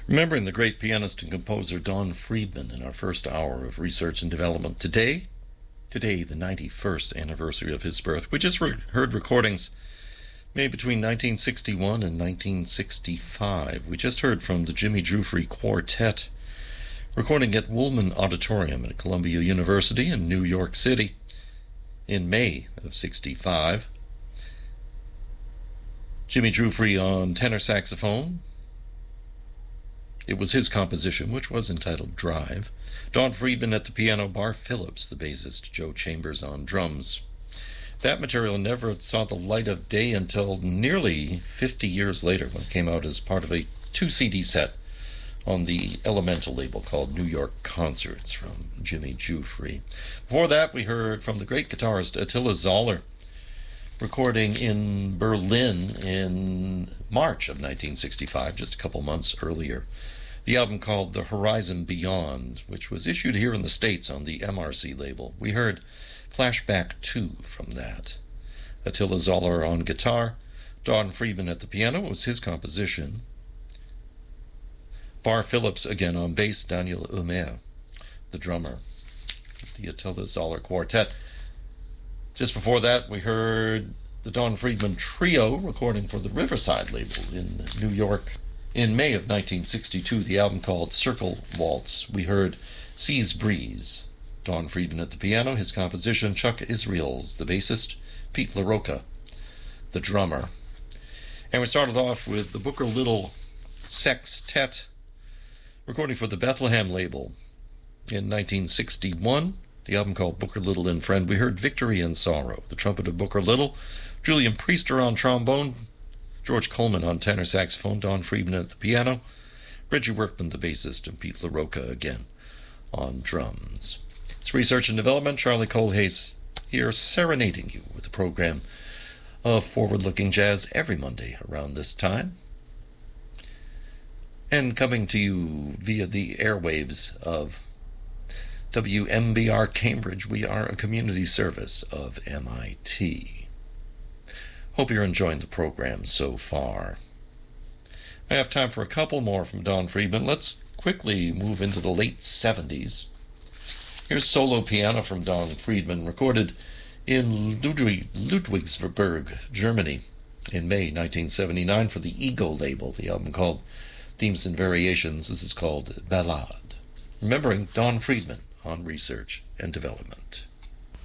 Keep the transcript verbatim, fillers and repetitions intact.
Remembering the great pianist and composer Don Friedman in our first hour of research and development today, today the ninety-first anniversary of his birth. We just re- heard recordings made between nineteen sixty-one and nineteen sixty-five. We just heard from the Jimmy Giuffre Quartet, recording at Woolman Auditorium at Columbia University in New York City in May of sixty-five. Jimmy Giuffre on tenor saxophone. It was his composition, which was entitled Drive. Don Friedman at the piano, Bar Phillips, the bassist, Joe Chambers on drums. That material never saw the light of day until nearly fifty years later, when it came out as part of a two-C D set on the Elemental label called New York Concerts from Jimmy Giuffre. Before that, we heard from the great guitarist Attila Zoller, recording in Berlin in March of nineteen sixty-five, just a couple months earlier. The album called The Horizon Beyond, which was issued here in the States on the M R C label. We heard Flashback two from that. Attila Zoller on guitar, Don Friedman at the piano was his composition. Bar Phillips again on bass, Daniel Humer, the drummer. The Attila Zoller Quartet. Just before that, we heard the Don Friedman Trio recording for the Riverside label in New York in May of nineteen sixty-two, the album called Circle Waltz. We heard Sea's Breeze, Don Friedman at the piano, his composition, Chuck Israels, the bassist, Pete LaRocca, the drummer. And we started off with the Booker Little Sextet, recording for the Bethlehem label in nineteen sixty-one. The album called Booker Little and Friend. We heard Victory and Sorrow, the trumpet of Booker Little, Julian Priester on trombone, George Coleman on tenor saxophone, Don Friedman at the piano, Reggie Workman the bassist, and Pete LaRocca again on drums. It's Research and Development. Charlie Colhase here serenading you with a program of forward-looking jazz every Monday around this time, and coming to you via the airwaves of W M B R Cambridge. We are a community service of M I T. Hope you're enjoying the program so far. I have time for a couple more from Don Friedman. Let's quickly move into the late seventies. Here's solo piano from Don Friedman, recorded in Ludwig, Ludwigsburg, Germany in May nineteen seventy-nine for the Ego label, the album called Themes and Variations. This is called Ballade. Remembering Don Friedman on Research and Development.